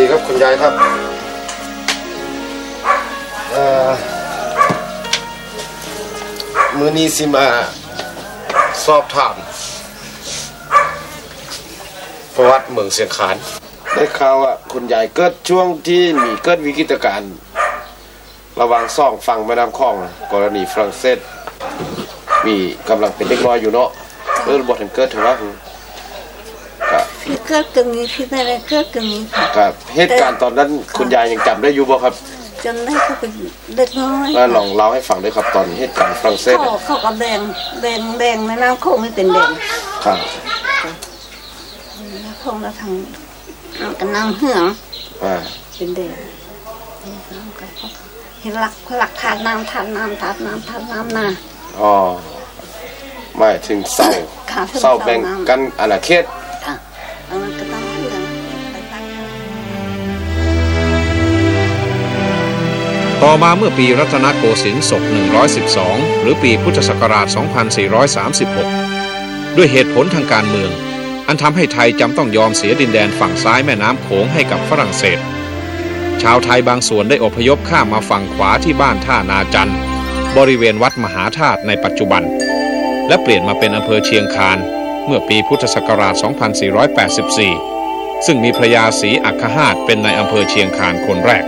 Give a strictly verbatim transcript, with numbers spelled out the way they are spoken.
ครับคุณยายครับเอ่อมื้อนี้สิมาสอบถามประวัติเมืองเชียงคานได้ข่าวว่าคุณยายเกิดช่วงที่มีเกิดวิกฤตการณ์ระหว่างสองฝั่งแม่น้ำคลองกรณีฝรั่งเศสมีกำลังเป็นเด็กน้อยอยู่เนาะเออบ่ทันเกิดเท่าว่าครับเกิดตรงนี้ที่ได้เกิดตรงนี้ครับเหตุการณ์ตอนนั้นคุณยายยังจำได้อยู่บ่ครับจำได้ก็เป็นเด็กน้อยแล้วลองเล่าให้ฟังด้วยครับตอนเหตุการณ์ฝรั่งเศสเขาเขาก็แดงแดงแดงแม่น้ำโขงนี่เป็นแดงครับแล้วคงเราทางกันน้ำเหืองอ่าเป็นแดงเห็นหลักหลักทานน้ำทานน้ำทานน้ำทานน้ำนาอ๋อไม่ถึงเศร้าเศร้าแบ่งกันอาณาเขตค่ะแล้วมันก็ต้องเหืองไปตั้งต่อมาเมื่อปีรัตนโกสินทร์ศกหนึ่งร้อยสิบสองหรือปีพุทธศักราชสองพันสี่ร้อยสามสิบหกด้วยเหตุผลทางการเมืองอันทำให้ไทยจำต้องยอมเสียดินแดนฝั่งซ้ายแม่น้ำโขงให้กับฝรั่งเศสชาวไทยบางส่วนได้อพยพข้ามมาฝั่งขวาที่บ้านท่านาจันบริเวณวัดมหาธาตุในปัจจุบันและเปลี่ยนมาเป็นอำเภอเชียงคานเมื่อปีพุทธศักราชสองพันสี่ร้อยแปดสิบสี่ซึ่งมีพระยาศรีอัคคหาฏเป็นนายอำเภอเชียงคานคนแรก